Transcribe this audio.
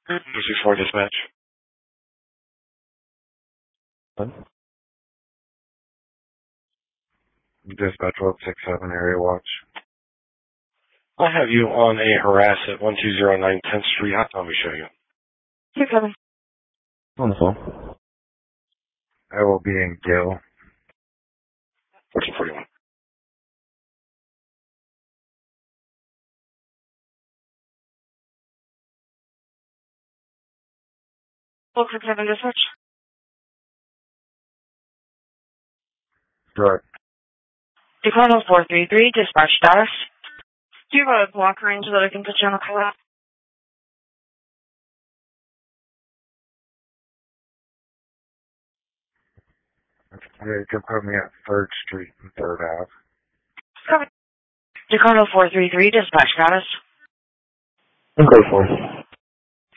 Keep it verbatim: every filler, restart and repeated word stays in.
two four dispatch. What? Dispatch twelve six seven area watch. I'll have you on a harass at one two zero nine tenth Street. How can we show you? You're coming. On the phone. I will be in Gill. fourteen forty-one. Welcome to Kevin Dispatch. Right. Dakota four three three, dispatch status. Do you have a block range that I can put you on a call out? You can put me at third Street and third Ave. Copy. Dakota four three three, dispatch status. Okay, four.